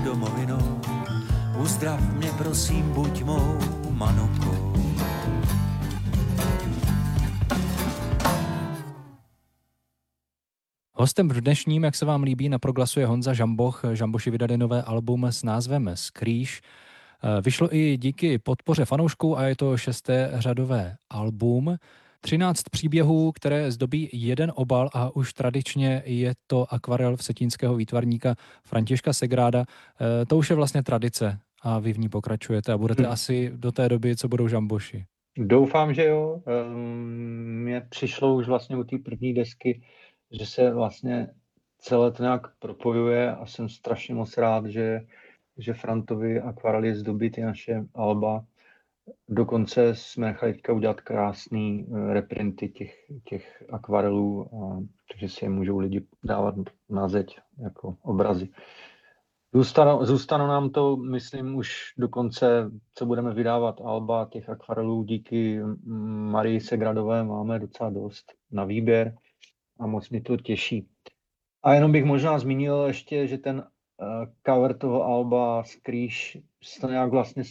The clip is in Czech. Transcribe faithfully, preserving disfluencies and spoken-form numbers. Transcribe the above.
domovinou, uzdrav mě prosím, buď mou manukou. Hostem v dnešním, jak se vám líbí, na Proglasu je Honza Žamboch. Žamboši vydali nové album s názvem Skrýš. Vyšlo i díky podpoře fanoušků a je to šesté řadové album. třináct příběhů, které zdobí jeden obal a už tradičně je to akvarel vsetínského výtvarníka Františka Segráda. To už je vlastně tradice a vy v ní pokračujete a budete hmm. asi do té doby, co budou Žamboši. Doufám, že jo. Mně přišlo už vlastně u té první desky, že se vlastně celé to nějak propojuje a jsem strašně moc rád, že, že Frantovi akvarely zdobí ty naše alba. Dokonce jsme nechali teďka udělat krásný reprinty těch, těch akvarelů, a, takže si je můžou lidi dávat na zeď jako obrazy. Zůstanou, zůstanou nám to, myslím, už dokonce, co budeme vydávat alba těch akvarelů, díky Marii Segradové máme docela dost na výběr a moc mě to těší. A jenom bych možná zmínil ještě, že ten uh, cover toho alba Skrýš se to nějak vlastně